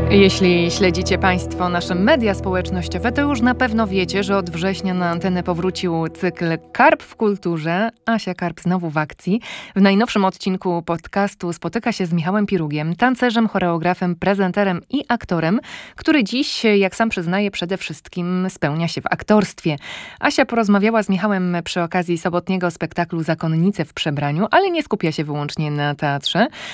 Jeśli śledzicie Państwo nasze media społecznościowe, to już na pewno wiecie, że od września na antenę powrócił cykl Karp w kulturze. Asia Karp znowu w akcji. W najnowszym odcinku podcastu spotyka się z Michałem Pirugiem, tancerzem, choreografem, prezenterem i aktorem, który dziś, jak sam przyznaje, przede wszystkim spełnia się w aktorstwie. Asia porozmawiała z Michałem przy okazji sobotniego spektaklu Zakonnice w przebraniu, ale nie skupia się wyłącznie na teatrze.